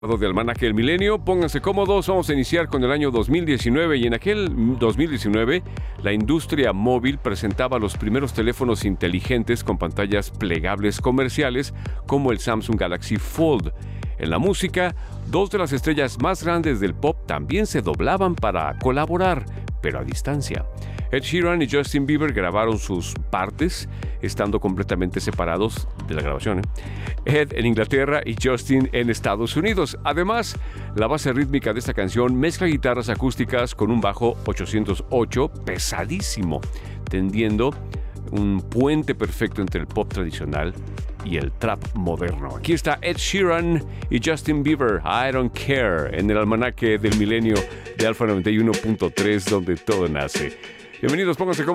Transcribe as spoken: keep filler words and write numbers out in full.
De Almanaque del Milenio, pónganse cómodos, vamos a iniciar con el año dos mil diecinueve y en aquel dos mil diecinueve la industria móvil presentaba los primeros teléfonos inteligentes con pantallas plegables comerciales como el Samsung Galaxy Fold. En la música, dos de las estrellas más grandes del pop también se doblaban para colaborar, pero a distancia. Ed Sheeran y Justin Bieber grabaron sus partes, estando completamente separados de la grabación. ¿eh? Ed en Inglaterra y Justin en Estados Unidos. Además, la base rítmica de esta canción mezcla guitarras acústicas con un bajo ochocientos ocho pesadísimo, tendiendo un puente perfecto entre el pop tradicional y el trap moderno. Aquí está Ed Sheeran y Justin Bieber, I Don't Care, en el Almanaque del Milenio de Alfa noventa y uno punto tres, donde todo nace. Bienvenidos, pónganse cómodos.